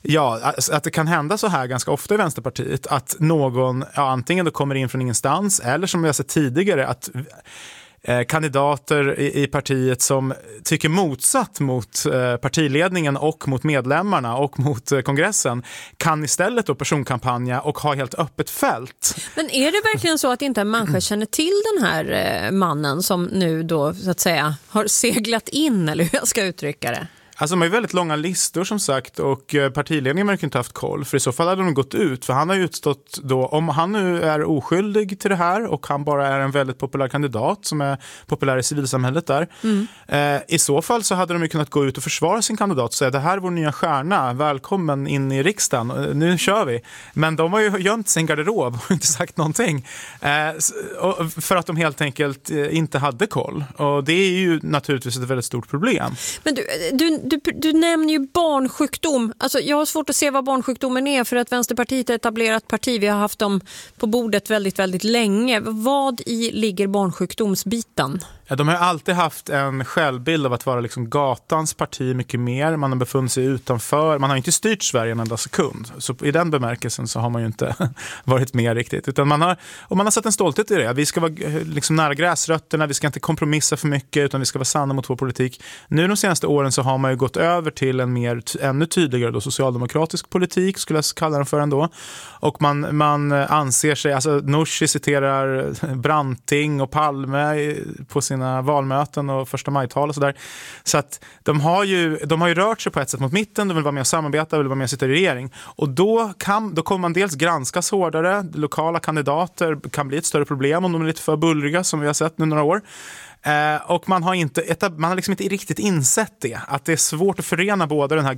Ja, att det kan hända så här ganska ofta i Vänsterpartiet att någon antingen då kommer in från ingenstans eller som vi har sett tidigare att kandidater i partiet som tycker motsatt mot partiledningen och mot medlemmarna och mot kongressen kan istället då personkampanja och ha helt öppet fält. Men är det verkligen så att inte en människa känner till den här mannen som nu då så att säga har seglat in, eller hur jag ska uttrycka det? Alltså de har ju väldigt långa listor som sagt och partiledningen verkar inte haft koll, för i så fall hade de gått ut, för han har ju utstått då, om han nu är oskyldig till det här och han bara är en väldigt populär kandidat som är populär i civilsamhället där, i så fall så hade de ju kunnat gå ut och försvara sin kandidat och säga det här är vår nya stjärna, välkommen in i riksdagen, nu kör vi. Men de har ju gömt sin garderob och inte sagt någonting för att de helt enkelt inte hade koll, och det är ju naturligtvis ett väldigt stort problem. Men du nämner ju barnsjukdom. Alltså, jag har svårt att se vad barnsjukdomen är, för att Vänsterpartiet är ett etablerat parti. Vi har haft dem på bordet väldigt, väldigt länge. Vad i ligger barnsjukdomsbiten? Ja, de har alltid haft en självbild av att vara liksom gatans parti mycket mer. Man har befunnit sig utanför. Man har inte styrt Sverige en enda sekund. Så i den bemärkelsen så har man ju inte varit med riktigt. Utan man har sett en stolthet i det. Vi ska vara liksom nära gräsrötterna. Vi ska inte kompromissa för mycket, utan vi ska vara sanna mot vår politik. Nu de senaste åren så har man ju gått över till en ännu tydligare då, socialdemokratisk politik, skulle jag kalla den för ändå. Och man anser sig, alltså Nooshi citerar Branting och Palme på sina valmöten och första majtal och sådär. Så att de har ju rört sig på ett sätt mot mitten, de vill vara med och samarbeta, vill vara med och sitta i regering. Och då kommer man dels granskas hårdare, lokala kandidater kan bli ett större problem om de är lite för bullriga som vi har sett nu några år. Och man har liksom inte riktigt insett det, att det är svårt att förena både den här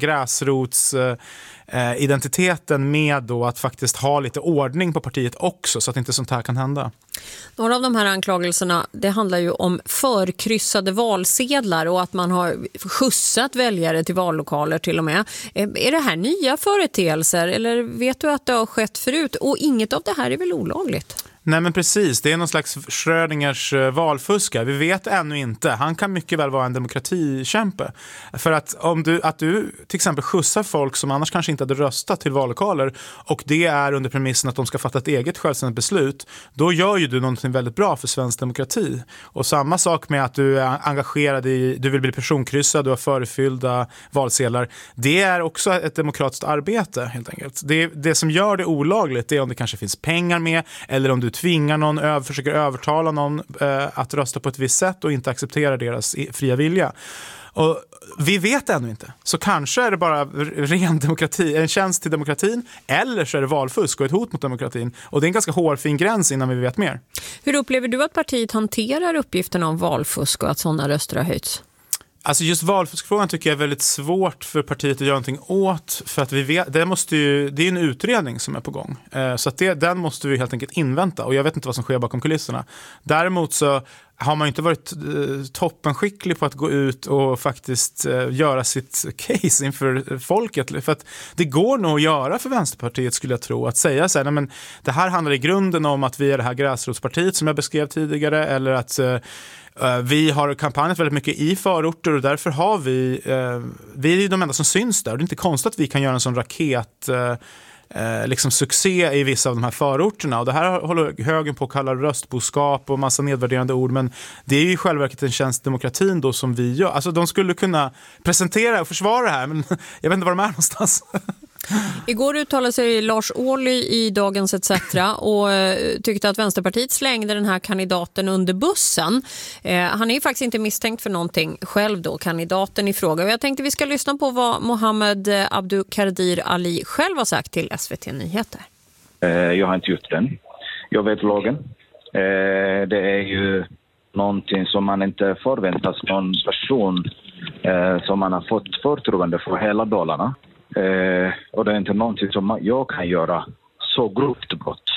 gräsrotsidentiteten med då att faktiskt ha lite ordning på partiet också, så att inte sånt här kan hända. Några av de här anklagelserna, det handlar ju om förkryssade valsedlar och att man har skjutsat väljare till vallokaler till och med. Är det här nya företeelser, eller vet du att det har skett förut? Och inget av det här är väl olagligt? Nej, men precis, det är någon slags Schrödingers valfuska. Vi vet ännu inte. Han kan mycket väl vara en demokratikämpe. För att att du till exempel skjutsar folk som annars kanske inte hade röstat till vallokaler, och det är under premissen att de ska fatta ett eget självständigt beslut, då gör ju du någonting väldigt bra för svensk demokrati. Och samma sak med att du är engagerad du vill bli personkryssad, du har förefyllda valsedlar. Det är också ett demokratiskt arbete helt enkelt. Det som gör det olagligt är om det kanske finns pengar med, eller om du tvingar någon, försöker övertala någon att rösta på ett visst sätt och inte acceptera deras fria vilja. Och vi vet ännu inte. Så kanske är det bara ren demokrati, en tjänst till demokratin, eller så är det valfusk och ett hot mot demokratin. Och det är en ganska hårfin gräns innan vi vet mer. Hur upplever du att partiet hanterar uppgifterna om valfusk och att sådana röster har höjts? Alltså just valfuskfrågan tycker jag är väldigt svårt för partiet att göra någonting åt, för att vi vet, det är en utredning som är på gång. Så att den måste vi helt enkelt invänta, och jag vet inte vad som sker bakom kulisserna. Däremot så har man inte varit toppenskicklig på att gå ut och faktiskt göra sitt case inför folket. För att det går nog att göra för Vänsterpartiet, skulle jag tro, att säga så här, nej, men det här handlar i grunden om att vi är det här gräsrotspartiet som jag beskrev tidigare, eller att vi har kampanjat väldigt mycket i förorter, och därför har vi är de enda som syns där. Det är inte konstigt att vi kan göra en sån raket liksom succé i vissa av de här förorterna, och det här håller högen på att kalla röstboskap och massa nedvärderande ord, men det är ju i själva verket en tjänst demokratin då som vi gör. Alltså de skulle kunna presentera och försvara det här, men jag vet inte var de är någonstans. Igår uttalade sig Lars Ohly i Dagens ETC och tyckte att Vänsterpartiet slängde den här kandidaten under bussen. Han är ju faktiskt inte misstänkt för någonting själv då, kandidaten i fråga. Och jag tänkte vi ska lyssna på vad Mohammed Abdulkadir Ali själv har sagt till SVT Nyheter. Jag har inte gjort den. Jag vet lagen. Det är ju någonting som man inte förväntas någon person som man har fått förtroende för hela Dalarna. Och det är inte någonting som jag kan göra så grovt brott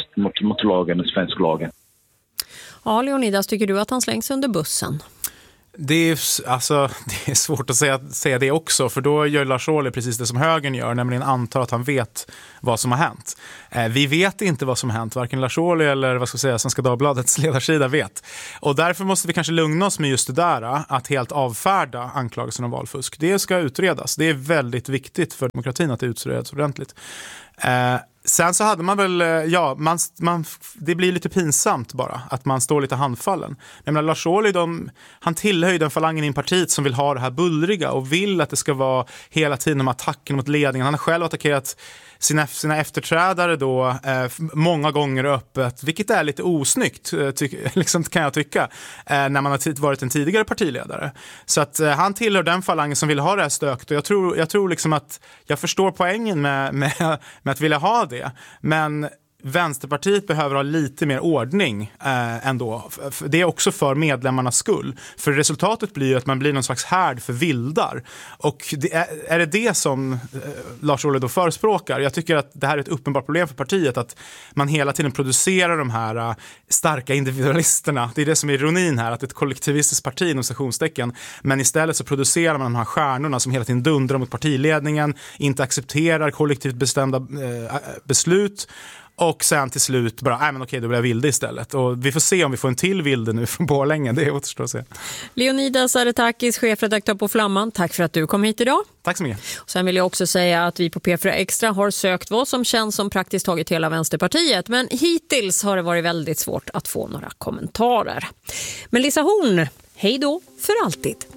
mot lagen, svensk lagen. Ja, Leonidas, tycker du att han slängs under bussen? Det är svårt att säga det också, för då gör Lars Ohly precis det som högern gör, nämligen antar att han vet vad som har hänt. Vi vet inte vad som har hänt, varken Lars Ohly eller Svenska Dagbladets ledarsida vet. Och därför måste vi kanske lugna oss med just det där, att helt avfärda anklagelsen om valfusk. Det ska utredas. Det är väldigt viktigt för demokratin att det utreds ordentligt. Sen så hade man väl, det blir lite pinsamt bara att man står lite handfallen. Jag menar, Lars Ohly, han tillhör den falangen i partiet som vill ha det här bullriga och vill att det ska vara hela tiden om attacken mot ledningen. Han har själv attackerat sina efterträdare då många gånger öppet, vilket är lite osnyggt kan jag tycka, när man har varit en tidigare partiledare. Så att han tillhör den falangen som vill ha det här stöket, och jag tror liksom att jag förstår poängen med att vilja ha det, men Vänsterpartiet behöver ha lite mer ordning ändå. Det är också för medlemmarnas skull. För resultatet blir ju att man blir någon slags härd för vildar. Och är det som Lars Ohly då förespråkar? Jag tycker att det här är ett uppenbart problem för partiet, att man hela tiden producerar de här starka individualisterna. Det är det som är ironin här, att ett kollektivistiskt parti inom stationstecken, men istället så producerar man de här stjärnorna som hela tiden dundrar mot partiledningen, inte accepterar kollektivt bestämda beslut. Och sen till slut bara, då blir jag vilde istället. Och vi får se om vi får en till vilde nu från Borlänge. Det återstår att se. Leonidas Aretakis, chefredaktör på Flamman. Tack för att du kom hit idag. Tack så mycket. Och sen vill jag också säga att vi på P4 Extra har sökt vad som känns som praktiskt taget hela Vänsterpartiet. Men hittills har det varit väldigt svårt att få några kommentarer. Men Lisa Horn, hej då för alltid.